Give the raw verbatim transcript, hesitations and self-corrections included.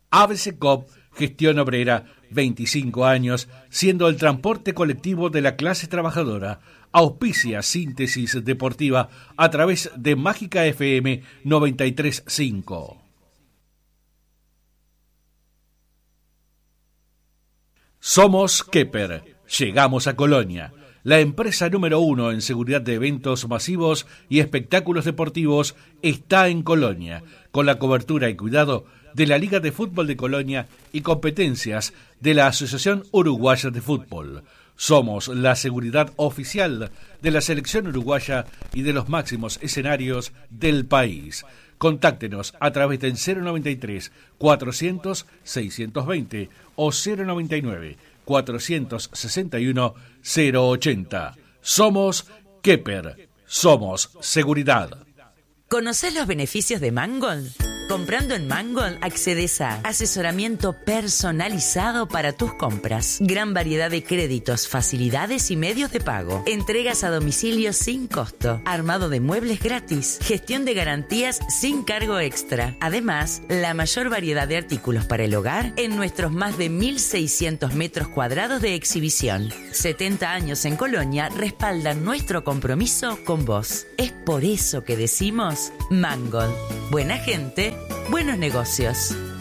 Avesecop, gestión obrera, veinticinco años, siendo el transporte colectivo de la clase trabajadora. Auspicia Síntesis Deportiva a través de Mágica F M noventa y tres punto cinco. Somos Kepper. Llegamos a Colonia. La empresa número uno en seguridad de eventos masivos y espectáculos deportivos está en Colonia, con la cobertura y cuidado de la Liga de Fútbol de Colonia y competencias de la Asociación Uruguaya de Fútbol. Somos la seguridad oficial de la selección uruguaya y de los máximos escenarios del país. Contáctenos a través del cero noventa y tres, cuatrocientos, seiscientos veinte o cero noventa y nueve, cuatrocientos sesenta y uno, cero ochenta. Somos Kepper. Somos seguridad. ¿Conocés los beneficios de Mangold? Comprando en Mangold accedes a asesoramiento personalizado para tus compras, gran variedad de créditos, facilidades y medios de pago, entregas a domicilio sin costo, armado de muebles gratis, gestión de garantías sin cargo extra. Además, la mayor variedad de artículos para el hogar en nuestros más de mil seiscientos metros cuadrados de exhibición. setenta años en Colonia respaldan nuestro compromiso con vos. Es por eso que decimos Mangold. Buena gente, buenos negocios.